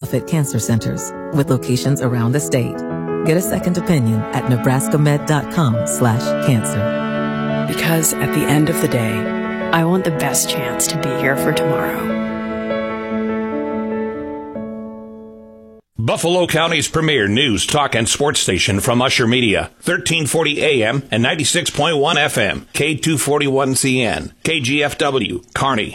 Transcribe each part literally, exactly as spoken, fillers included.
nonprofit cancer centers with locations around the state. Get a second opinion at nebraskamed.com slash cancer. Because at the end of the day, I want the best chance to be here for tomorrow. Buffalo County's premier news, talk, and sports station from Usher Media, thirteen forty A M and ninety-six point one F M, K two forty-one C N, K G F W, Kearney.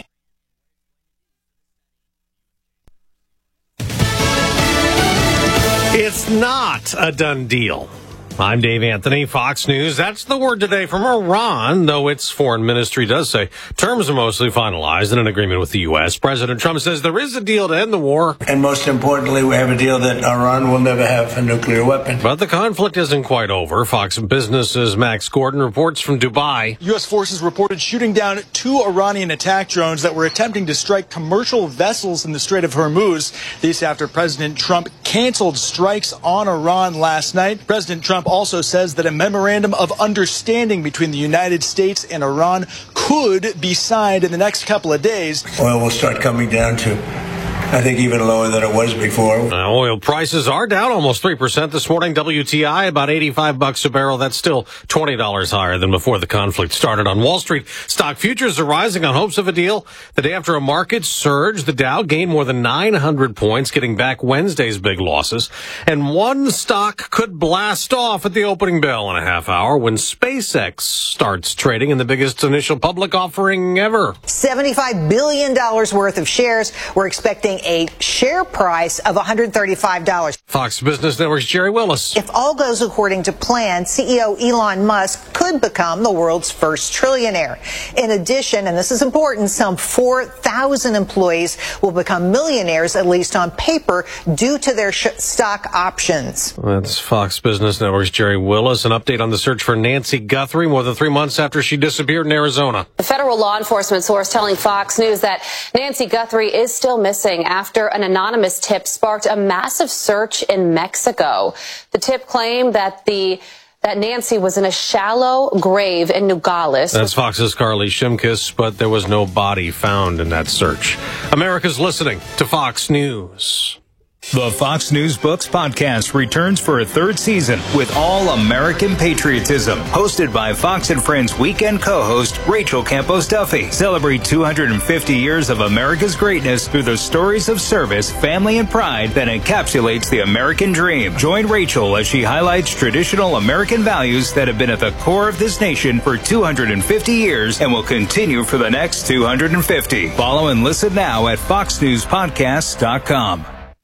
It's not a done deal. I'm Dave Anthony, Fox News. That's the word today from Iran, though its foreign ministry does say terms are mostly finalized in an agreement with the U S. President Trump says there is a deal to end the war. And most importantly, we have a deal that Iran will never have a nuclear weapon. But the conflict isn't quite over. Fox Business's Max Gordon reports from Dubai. U S forces reported shooting down two Iranian attack drones that were attempting to strike commercial vessels in the Strait of Hormuz. This after President Trump canceled strikes on Iran last night. President Trump also says that a memorandum of understanding between the United States and Iran could be signed in the next couple of days. Oil will start coming down to, I think, even lower than it was before. Uh, oil prices are down almost three percent this morning. W T I about eighty-five bucks a barrel. That's still twenty dollars higher than before the conflict started. On Wall Street, stock futures are rising on hopes of a deal. The day after a market surge, the Dow gained more than nine hundred points, getting back Wednesday's big losses. And one stock could blast off at the opening bell in a half hour when SpaceX starts trading in the biggest initial public offering ever. seventy-five billion dollars worth of shares. We're expecting a share price of one hundred thirty-five dollars. Fox Business Network's Jerry Willis. If all goes according to plan, C E O Elon Musk could become the world's first trillionaire. In addition, and this is important, some four thousand employees will become millionaires, at least on paper, due to their sh- stock options. That's Fox Business Network's Jerry Willis. An update on the search for Nancy Guthrie more than three months after she disappeared in Arizona. A federal law enforcement source telling Fox News that Nancy Guthrie is still missing after an anonymous tip sparked a massive search in Mexico. The tip claimed that the that Nancy was in a shallow grave in Nogales. That's Fox's Carly Shimkus, but there was no body found in that search. America's listening to Fox News. The Fox News Books podcast returns for a third season with All American Patriotism, hosted by Fox and Friends weekend co-host Rachel Campos Duffy. Celebrate two hundred fifty years of America's greatness through the stories of service, family, and pride that encapsulates the American dream. Join Rachel as she highlights traditional American values that have been at the core of this nation for two hundred fifty years and will continue for the next two hundred fifty. Follow and listen now at fox news podcasts dot com.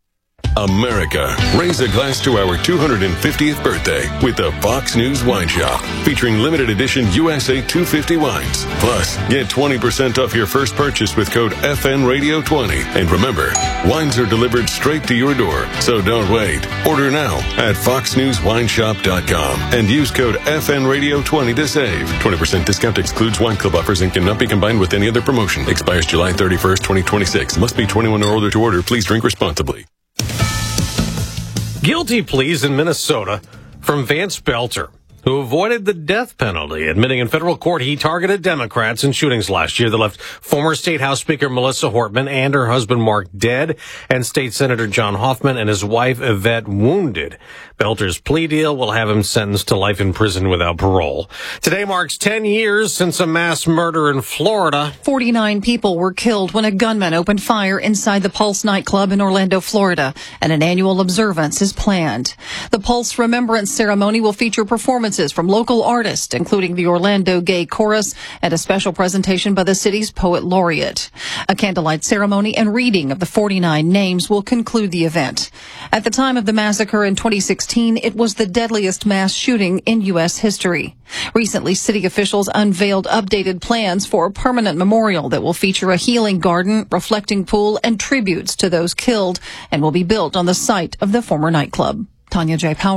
America, raise a glass to our two hundred fiftieth birthday with the Fox News Wine Shop, featuring limited edition U S A two fifty wines. Plus, get twenty percent off your first purchase with code F N Radio twenty. And remember, wines are delivered straight to your door, so don't wait. Order now at fox news wine shop dot com and use code F N Radio twenty to save. twenty percent discount excludes wine club offers and cannot be combined with any other promotion. Expires July thirty-first, twenty twenty-six. Must be twenty-one or older to order. Please drink responsibly. Guilty pleas in Minnesota from Vance Belter, who avoided the death penalty, admitting in federal court he targeted Democrats in shootings last year that left former State House Speaker Melissa Hortman and her husband Mark dead, and State Senator John Hoffman and his wife Yvette wounded. Belter's plea deal will have him sentenced to life in prison without parole. Today marks ten years since a mass murder in Florida. forty-nine people were killed when a gunman opened fire inside the Pulse nightclub in Orlando, Florida, and an annual observance is planned. The Pulse Remembrance Ceremony will feature performances from local artists, including the Orlando Gay Chorus, and a special presentation by the city's poet laureate. A candlelight ceremony and reading of the forty-nine names will conclude the event. At the time of the massacre in twenty sixteen, it was the deadliest mass shooting in U S history. Recently, city officials unveiled updated plans for a permanent memorial that will feature a healing garden, reflecting pool, and tributes to those killed, and will be built on the site of the former nightclub. Tanya J. Powers,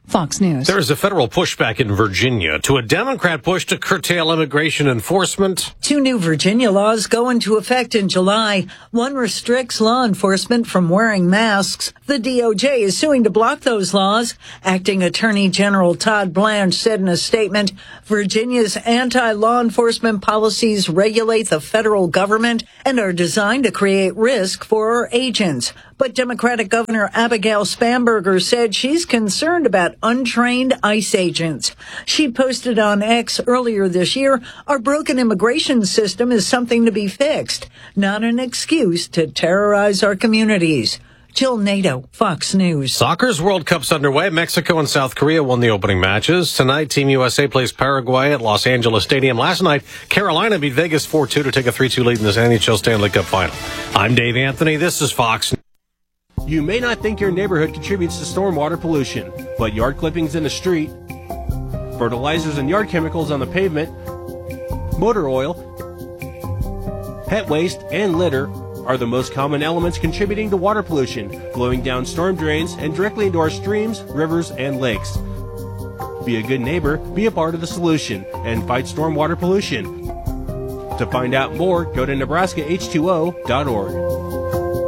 Fox News. There is a federal pushback in Virginia to a Democrat push to curtail immigration enforcement. Two new Virginia laws go into effect in July. One restricts law enforcement from wearing masks. The D O J is suing to block those laws. Acting Attorney General Todd Blanche said in a statement, Virginia's anti-law enforcement policies regulate the federal government and are designed to create risk for our agents. But Democratic Governor Abigail Spanberger said she's concerned about untrained ICE agents. She posted on X earlier this year, our broken immigration system is something to be fixed, not an excuse to terrorize our communities. Jill Nato, Fox News. Soccer's World Cup's underway. Mexico and South Korea won the opening matches. Tonight, Team U S A plays Paraguay at Los Angeles Stadium. Last night, Carolina beat Vegas four two to take a three two lead in this N H L Stanley Cup final. I'm Dave Anthony. This is Fox News. You may not think your neighborhood contributes to stormwater pollution, but yard clippings in the street, fertilizers and yard chemicals on the pavement, motor oil, pet waste, and litter are the most common elements contributing to water pollution, flowing down storm drains and directly into our streams, rivers, and lakes. Be a good neighbor, be a part of the solution, and fight stormwater pollution. To find out more, go to Nebraska H two O dot org.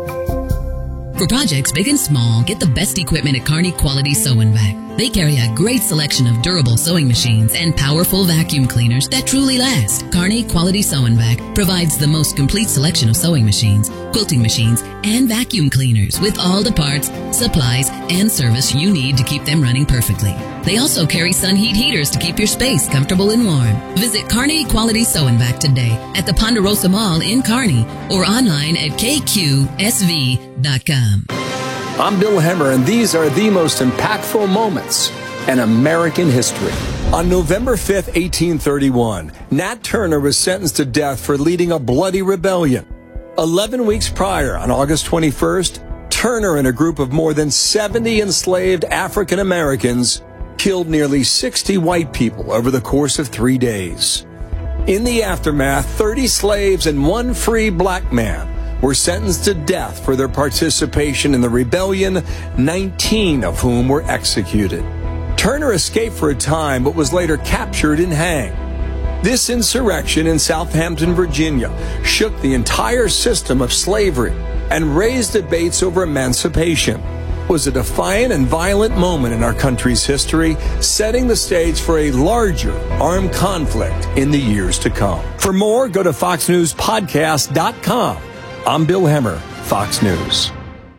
For projects big and small, get the best equipment at Kearney Quality Sew and Vac. They carry a great selection of durable sewing machines and powerful vacuum cleaners that truly last. Kearney Quality Sew and Vac provides the most complete selection of sewing machines, quilting machines, and vacuum cleaners with all the parts, supplies, and service you need to keep them running perfectly. They also carry sun heat heaters to keep your space comfortable and warm. Visit Kearney Quality Sew and Vac today at the Ponderosa Mall in Kearney or online at K Q S V dot com. I'm Bill Hemmer, and these are the most impactful moments in American history. On November fifth, eighteen thirty-one, Nat Turner was sentenced to death for leading a bloody rebellion. Eleven weeks prior, on August twenty-first, Turner and a group of more than seventy enslaved African Americans killed nearly sixty white people over the course of three days. In the aftermath, thirty slaves and one free black man were sentenced to death for their participation in the rebellion, nineteen of whom were executed. Turner escaped for a time, but was later captured and hanged. This insurrection in Southampton, Virginia, shook the entire system of slavery and raised debates over emancipation. It was a defiant and violent moment in our country's history, setting the stage for a larger armed conflict in the years to come. For more, go to fox news podcast dot com. I'm Bill Hemmer, Fox News.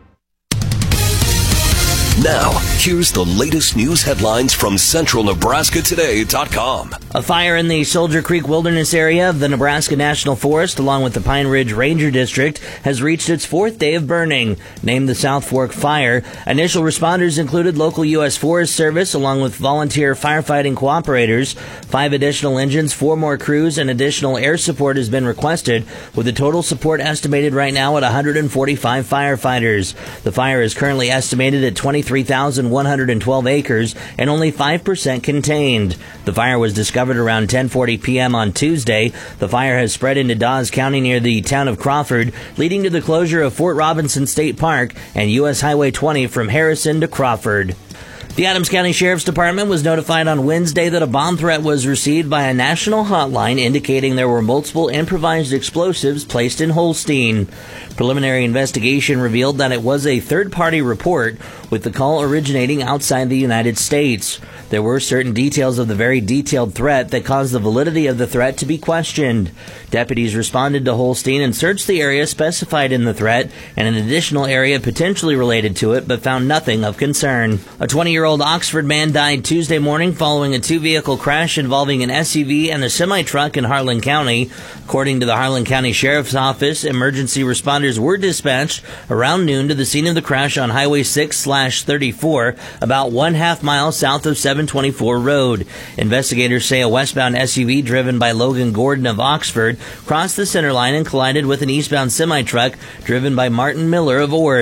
Now, here's the latest news headlines from Central Nebraska Today dot com. A fire in the Soldier Creek Wilderness area of the Nebraska National Forest, along with the Pine Ridge Ranger District, has reached its fourth day of burning. Named the South Fork Fire, initial responders included local U S Forest Service, along with volunteer firefighting cooperators. Five additional engines, four more crews, and additional air support has been requested, with the total support estimated right now at one hundred forty-five firefighters. The fire is currently estimated at twenty-three thousand one hundred twelve acres and only five percent contained. The fire was discovered around ten forty p.m. on Tuesday. The fire has spread into Dawes County near the town of Crawford, leading to the closure of Fort Robinson State Park and U S Highway twenty from Harrison to Crawford. The Adams County Sheriff's Department was notified on Wednesday that a bomb threat was received by a national hotline indicating there were multiple improvised explosives placed in Holstein. Preliminary investigation revealed that it was a third-party report, with the call originating outside the United States. There were certain details of the very detailed threat that caused the validity of the threat to be questioned. Deputies responded to Holstein and searched the area specified in the threat and an additional area potentially related to it, but found nothing of concern. A twenty-year-old Oxford man died Tuesday morning following a two-vehicle crash involving an S U V and a semi-truck in Harlan County. According to the Harlan County Sheriff's Office, emergency responders were dispatched around noon to the scene of the crash on Highway six thirty-four, about one half mile south of seven twenty-four Road. Investigators say a westbound S U V driven by Logan Gordon of Oxford crossed the center line and collided with an eastbound semi-truck driven by Martin Miller of Ord.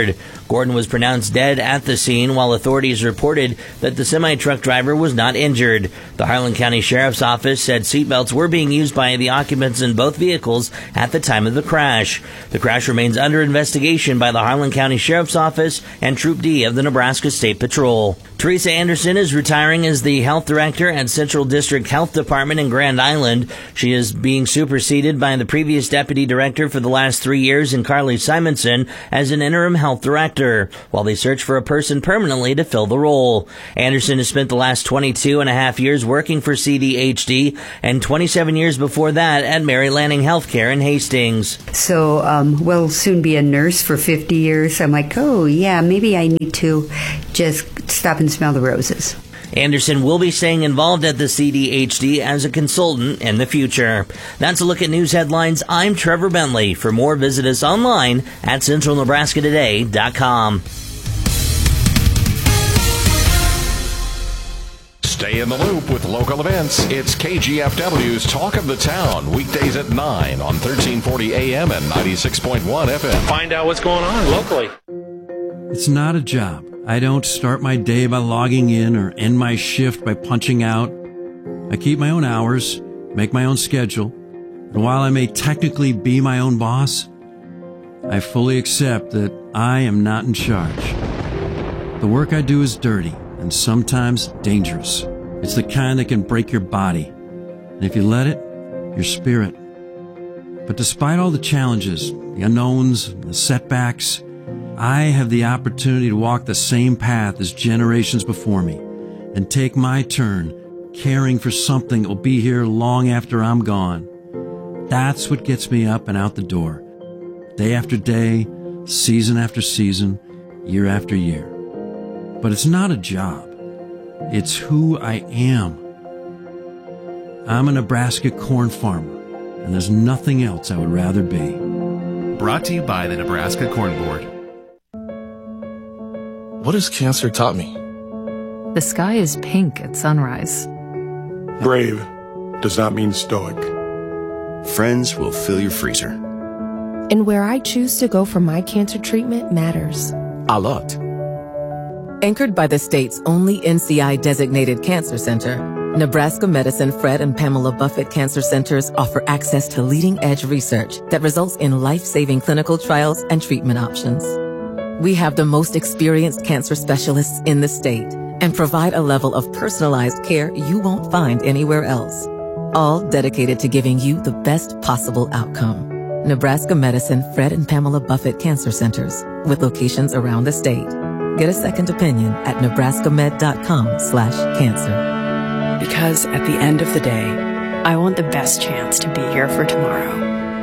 Gordon was pronounced dead at the scene, while authorities reported that the semi-truck driver was not injured. The Harlan County Sheriff's Office said seatbelts were being used by the occupants in both vehicles at the time of the crash. The crash remains under investigation by the Harlan County Sheriff's Office and Troop D of the Nebraska State Patrol. Teresa Anderson is retiring as the health director at Central District Health Department in Grand Island. She is being superseded by the previous deputy director for the last three years in Carly Simonson as an interim health director, while they search for a person permanently to fill the role. Anderson has spent the last twenty-two and a half years working for C D H D and twenty-seven years before that at Mary Lanning Healthcare in Hastings. So um, we'll soon be a nurse for fifty years. I'm like, oh, yeah, maybe I need to just stop and smell the roses. Anderson will be staying involved at the C D H D as a consultant in the future. That's a look at news headlines. I'm Trevor Bentley. For more, visit us online at central nebraska today dot com. Stay in the loop with local events. It's K G F W's Talk of the Town, weekdays at nine on thirteen forty A M and ninety-six point one F M. Find out what's going on locally. It's not a job. I don't start my day by logging in or end my shift by punching out. I keep my own hours, make my own schedule, and while I may technically be my own boss, I fully accept that I am not in charge. The work I do is dirty and sometimes dangerous. It's the kind that can break your body, and if you let it, your spirit. But despite all the challenges, the unknowns, the setbacks, I have the opportunity to walk the same path as generations before me and take my turn caring for something that will be here long after I'm gone. That's what gets me up and out the door, day after day, season after season, year after year. But it's not a job. It's who I am. I'm a Nebraska corn farmer, and there's nothing else I would rather be. Brought to you by the Nebraska Corn Board. What has cancer taught me? The sky is pink at sunrise. Brave does not mean stoic. Friends will fill your freezer. And where I choose to go for my cancer treatment matters. A lot. Anchored by the state's only N C I-designated cancer center, Nebraska Medicine Fred and Pamela Buffett Cancer Centers offer access to leading-edge research that results in life-saving clinical trials and treatment options. We have the most experienced cancer specialists in the state and provide a level of personalized care you won't find anywhere else, all dedicated to giving you the best possible outcome. Nebraska Medicine Fred and Pamela Buffett Cancer Centers, with locations around the state. Get a second opinion at nebraska med dot com slash cancer. Because at the end of the day, I want the best chance to be here for tomorrow.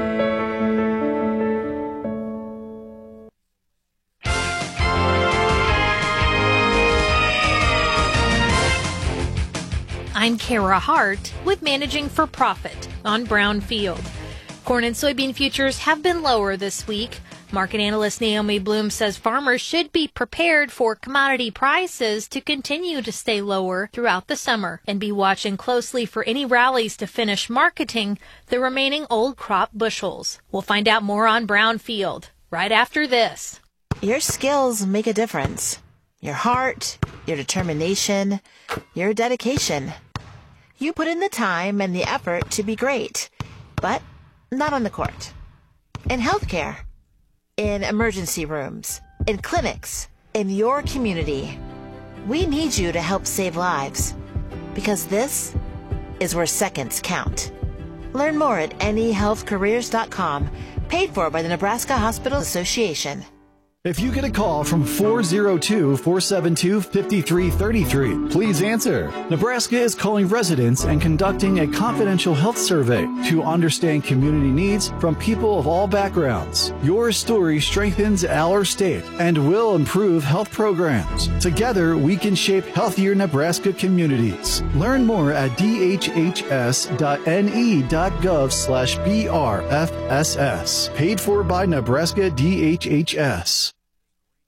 I'm Kara Hart with Managing for Profit on Brownfield. Corn and soybean futures have been lower this week. Market analyst Naomi Bloom says farmers should be prepared for commodity prices to continue to stay lower throughout the summer and be watching closely for any rallies to finish marketing the remaining old crop bushels. We'll find out more on Brownfield right after this. Your skills make a difference. Your heart, your determination, your dedication. You put in the time and the effort to be great, but not on the court. In healthcare, in emergency rooms, in clinics, in your community. We need you to help save lives, because this is where seconds count. Learn more at N E health careers dot com, paid for by the Nebraska Hospital Association. If you get a call from four oh two, four seven two, five three three three, please answer. Nebraska is calling residents and conducting a confidential health survey to understand community needs from people of all backgrounds. Your story strengthens our state and will improve health programs. Together, we can shape healthier Nebraska communities. Learn more at d h h s dot n e dot gov slash B R F S S. Paid for by Nebraska D H H S.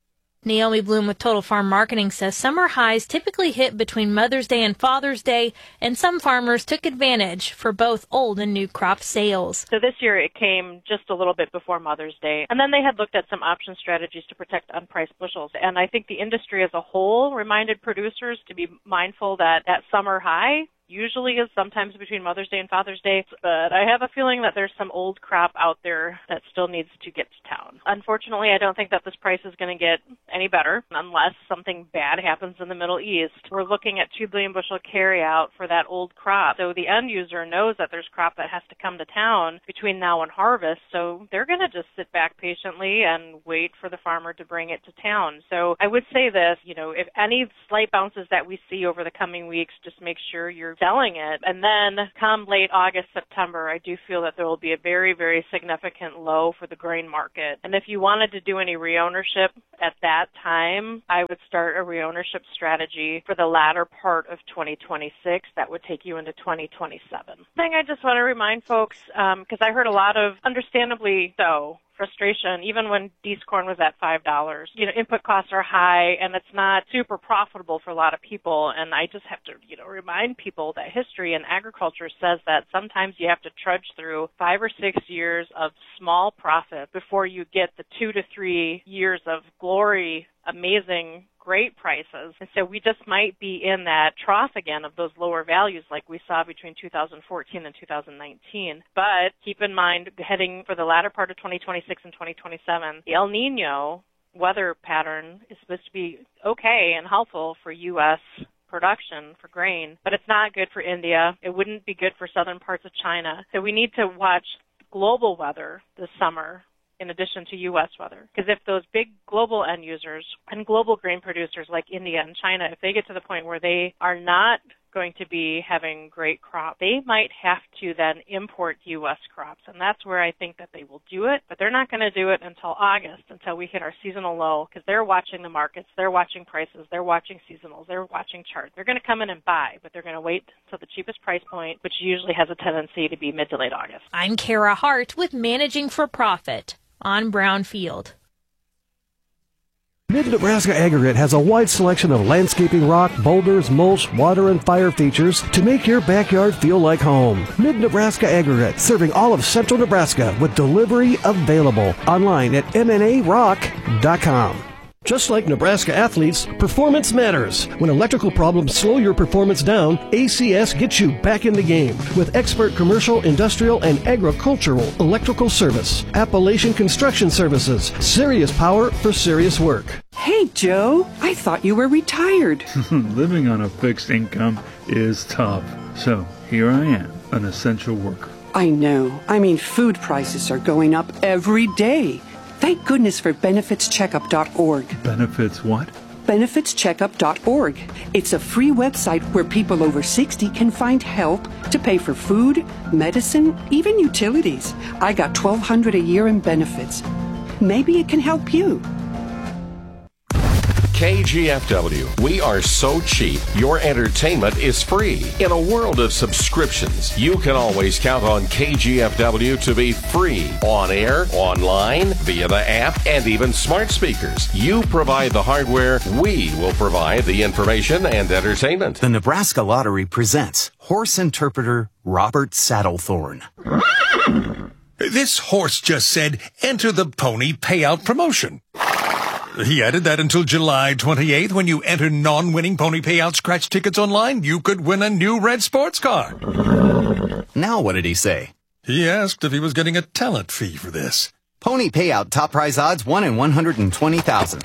Naomi Bloom with Total Farm Marketing says summer highs typically hit between Mother's Day and Father's Day, and some farmers took advantage for both old and new crop sales. So this year it came just a little bit before Mother's Day, and then they had looked at some option strategies to protect unpriced bushels. And I think the industry as a whole reminded producers to be mindful that that summer high usually is sometimes between Mother's Day and Father's Day, but I have a feeling that there's some old crop out there that still needs to get to town. Unfortunately, I don't think that this price is going to get any better unless something bad happens in the Middle East. We're looking at two billion bushel carryout for that old crop, so the end user knows that there's crop that has to come to town between now and harvest, so they're going to just sit back patiently and wait for the farmer to bring it to town. So I would say this, you know, if any slight bounces that we see over the coming weeks, just make sure you're selling it. And then come late August, September, I do feel that there will be a very, very significant low for the grain market. And if you wanted to do any reownership at that time, I would start a reownership strategy for the latter part of twenty twenty-six that would take you into twenty twenty-seven. Thing I just want to remind folks, because um, I heard a lot of, understandably so, frustration, even when Dees corn was at five dollars. You know, input costs are high, and it's not super profitable for a lot of people. And I just have to, you know, remind people that history in agriculture says that sometimes you have to trudge through five or six years of small profit before you get the two to three years of glory, amazing, great prices. And so we just might be in that trough again of those lower values like we saw between two thousand fourteen and two thousand nineteen. But keep in mind, heading for the latter part of twenty twenty-six and twenty twenty-seven, the El Nino weather pattern is supposed to be okay and helpful for U S production for grain, but it's not good for India. It wouldn't be good for southern parts of China. So we need to watch global weather this summer in addition to U S weather. Because if those big global end users and global grain producers like India and China, if they get to the point where they are not going to be having great crop, they might have to then import U S crops. And that's where I think that they will do it, but they're not going to do it until August, until we hit our seasonal low, because they're watching the markets, they're watching prices, they're watching seasonals, they're watching charts. They're going to come in and buy, but they're going to wait till the cheapest price point, which usually has a tendency to be mid to late August. I'm Kara Hart with Managing for Profit on Brownfield. Mid-Nebraska Aggregate has a wide selection of landscaping rock, boulders, mulch, water, and fire features to make your backyard feel like home. Mid-Nebraska Aggregate, serving all of central Nebraska with delivery available. Online at m n a rock dot com. Just like Nebraska athletes, performance matters. When electrical problems slow your performance down, A C S gets you back in the game with expert commercial, industrial, and agricultural electrical service. Appalachian Construction Services. Serious power for serious work. Hey, Joe. I thought you were retired. Living on a fixed income is tough. So here I am, an essential worker. I know. I mean, food prices are going up every day. Thank goodness for benefits checkup dot org. Benefits what? benefits checkup dot org. It's a free website where people over sixty can find help to pay for food, medicine, even utilities. I got twelve hundred dollars a year in benefits. Maybe it can help you. K G F W. We are so cheap, your entertainment is free. In a world of subscriptions, you can always count on K G F W to be free. On air, online, via the app, and even smart speakers. You provide the hardware, we will provide the information and entertainment. The Nebraska Lottery presents horse interpreter Robert Saddlethorn. This horse just said, enter the pony payout promotion. He added that until July twenty-eighth, when you enter non-winning pony payout scratch tickets online, you could win a new red sports car. Now what did he say? He asked if he was getting a talent fee for this. Pony payout top prize odds one in one hundred twenty thousand.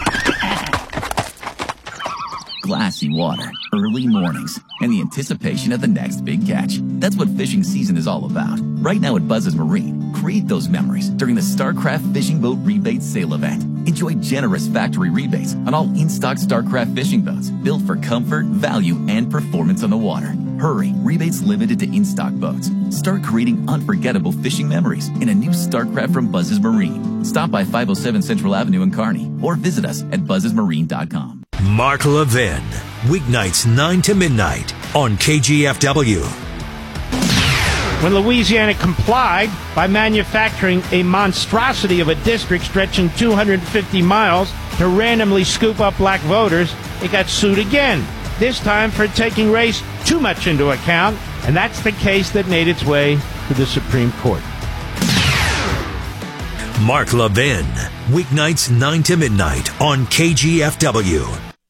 Glassy water, early mornings, and the anticipation of the next big catch. That's what fishing season is all about. Right now at Buzz's Marine, create those memories during the StarCraft Fishing Boat Rebate Sale event. Enjoy generous factory rebates on all in-stock StarCraft fishing boats built for comfort, value, and performance on the water. Hurry, rebates limited to in-stock boats. Start creating unforgettable fishing memories in a new StarCraft from Buzz's Marine. Stop by five oh seven Central Avenue in Kearney or visit us at buzzes marine dot com. Mark Levin, weeknights nine to midnight on K G F W. When Louisiana complied by manufacturing a monstrosity of a district stretching two hundred fifty miles to randomly scoop up black voters, it got sued again, this time for taking race too much into account, and that's the case that made its way to the Supreme Court. Mark Levin, weeknights nine to midnight on K G F W.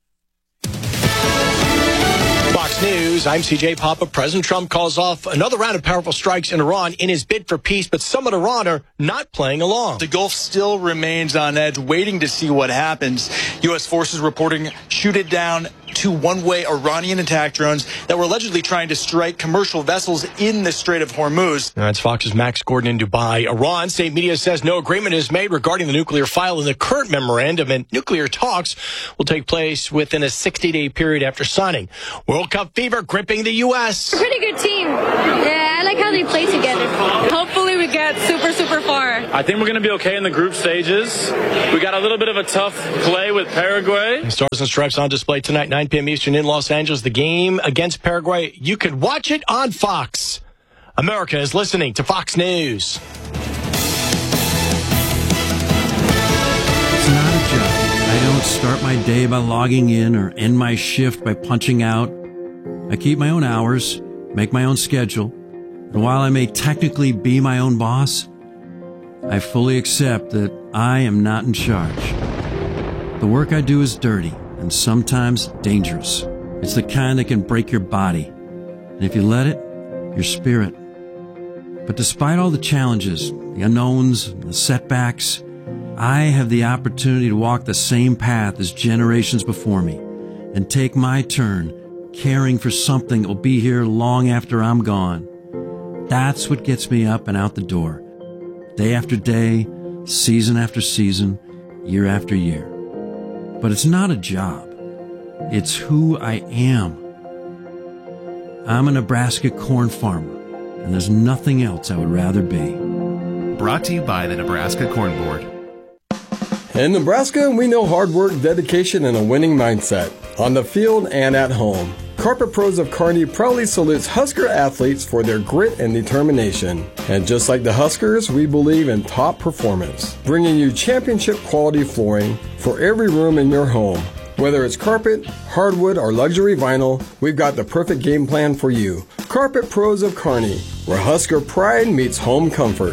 Fox News, I'm C J Papa. President Trump calls off another round of powerful strikes in Iran in his bid for peace, but some in Iran are not playing along. The Gulf still remains on edge, waiting to see what happens. U S forces reporting shooting down two one-way Iranian attack drones that were allegedly trying to strike commercial vessels in the Strait of Hormuz. That's Fox's Max Gordon in Dubai. Iran state media says no agreement is made regarding the nuclear file in the current memorandum, and nuclear talks will take place within a sixty-day period after signing. World Cup fever gripping the U S. Pretty good team. Yeah, I like how they play together. Hopefully we get super, super far. I think we're going to be okay in the group stages. We got a little bit of a tough play with Paraguay. Stars and Stripes on display tonight, nine p.m. Eastern in Los Angeles. The game against Paraguay. You can watch it on Fox. America is listening to Fox News. It's not a job. I don't start my day by logging in or end my shift by punching out. I keep my own hours, make my own schedule, and while I may technically be my own boss, I fully accept that I am not in charge. The work I do is dirty and sometimes dangerous. It's the kind that can break your body, and if you let it, your spirit. But despite all the challenges, the unknowns, the setbacks, I have the opportunity to walk the same path as generations before me and take my turn caring for something that will be here long after I'm gone. That's what gets me up and out the door, day after day, season after season, year after year. But it's not a job. It's who I am. I'm a Nebraska corn farmer, and there's nothing else I would rather be. Brought to you by the Nebraska Corn Board. In Nebraska, we know hard work, dedication, and a winning mindset, on the field and at home. Carpet Pros of Kearney proudly salutes Husker athletes for their grit and determination. And just like the Huskers, we believe in top performance, bringing you championship quality flooring for every room in your home. Whether it's carpet, hardwood, or luxury vinyl, we've got the perfect game plan for you. Carpet Pros of Kearney, where Husker pride meets home comfort.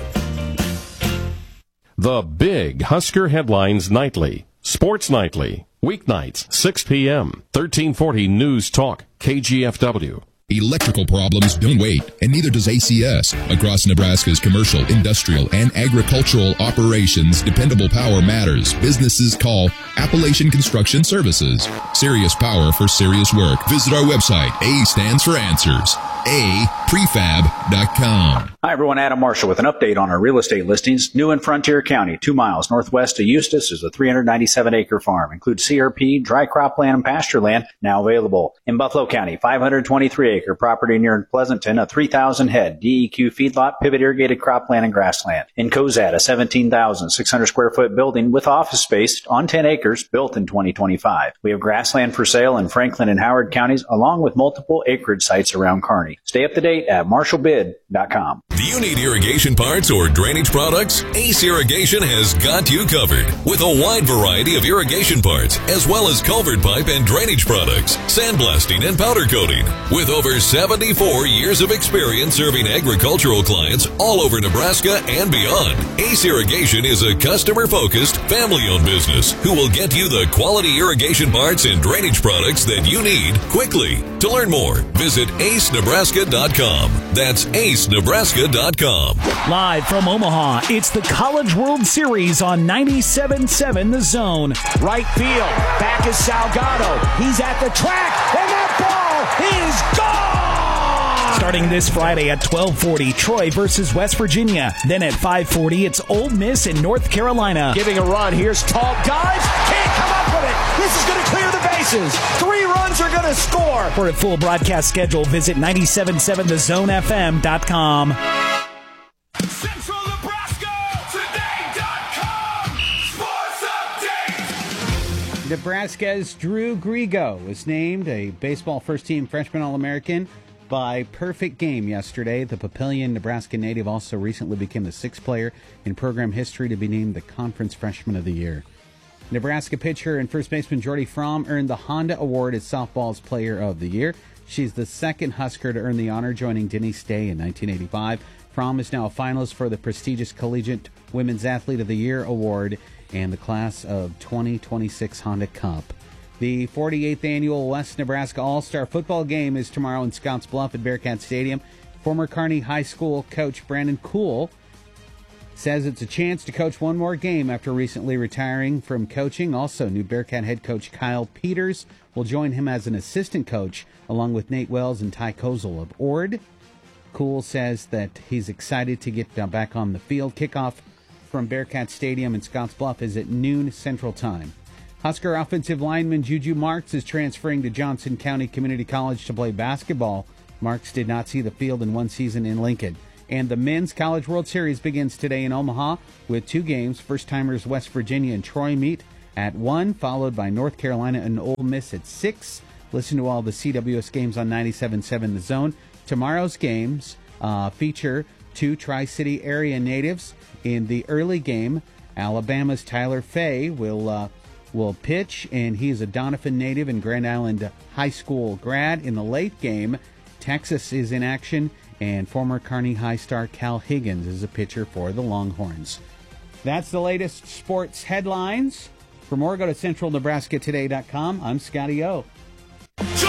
The Big Husker Headlines Nightly, Sports Nightly, weeknights, six p.m., thirteen forty News Talk, K G F W. Electrical problems don't wait, and neither does A C S. Across Nebraska's commercial, industrial, and agricultural operations, dependable power matters. Businesses call Appalachian Construction Services. Serious power for serious work. Visit our website. A stands for answers. A prefab dot com. Hi, everyone. Adam Marshall with an update on our real estate listings. New in Frontier County, two miles northwest of Eustis, is a three hundred ninety-seven acre farm. Includes C R P, dry crop land, and pasture land, now available. In Buffalo County, five hundred twenty-three acre property near Pleasanton, a three thousand head D E Q feedlot, pivot irrigated cropland, and grassland. In Cozad, a seventeen thousand six hundred square foot building with office space on ten acres, built in twenty twenty-five. We have grassland for sale in Franklin and Howard counties, along with multiple acreage sites around Kearney. Stay up to date at marshall bid dot com. Do you need irrigation parts or drainage products? Ace Irrigation has got you covered with a wide variety of irrigation parts, as well as culvert pipe and drainage products, sandblasting and powder coating. With over seventy-four years of experience serving agricultural clients all over Nebraska and beyond, Ace Irrigation is a customer-focused, family-owned business who will get you the quality irrigation parts and drainage products that you need quickly. To learn more, visit ace nebraska dot com. That's ace nebraska dot com. Live from Omaha, it's the College World Series on ninety-seven point seven The Zone. Right field, back is Salgado. He's at the track, and that ball is gone! Starting this Friday at twelve forty, Troy versus West Virginia. Then at five forty, it's Ole Miss in North Carolina. Giving a run, here's Tall, dives, can't come up with it. This is going to clear the bases. Three runs are going to score. For a full broadcast schedule, visit ninety-seven point seven the zone f m dot com. Central Nebraska Today dot com Sports Update. Nebraska's Drew Grigo was named a baseball first-team freshman All-American by Perfect Game yesterday. The Papillion, Nebraska native, also recently became the sixth player in program history to be named the Conference Freshman of the Year. Nebraska pitcher and first baseman Jordy Fromm earned the Honda Award as softball's Player of the Year. She's the second Husker to earn the honor, joining Denise Day in nineteen eighty-five. Fromm is now a finalist for the prestigious Collegiate Women's Athlete of the Year Award and the class of twenty twenty-six Honda Cup. The forty-eighth annual West Nebraska All-Star Football Game is tomorrow in Scotts Bluff at Bearcat Stadium. Former Kearney High School coach Brandon Kuhl says it's a chance to coach one more game after recently retiring from coaching. Also, new Bearcat head coach Kyle Peters will join him as an assistant coach, along with Nate Wells and Ty Kozel of Ord. Kuhl says that he's excited to get back on the field. Kickoff from Bearcat Stadium in Scotts Bluff is at noon Central Time. Husker offensive lineman Juju Marks is transferring to Johnson County Community College to play basketball. Marks did not see the field in one season in Lincoln. And the Men's College World Series begins today in Omaha with two games. First-timers West Virginia and Troy meet at one, followed by North Carolina and Ole Miss at six. Listen to all the C W S games on ninety-seven point seven The Zone. Tomorrow's games uh, feature two Tri-City area natives. In the early game, Alabama's Tyler Fay will uh, will pitch, and he is a Donovan native and Grand Island High School grad. In the late game, Texas is in action, and former Kearney High star Cal Higgins is a pitcher for the Longhorns. That's the latest sports headlines. For more, go to central nebraska today dot com. I'm Scotty O.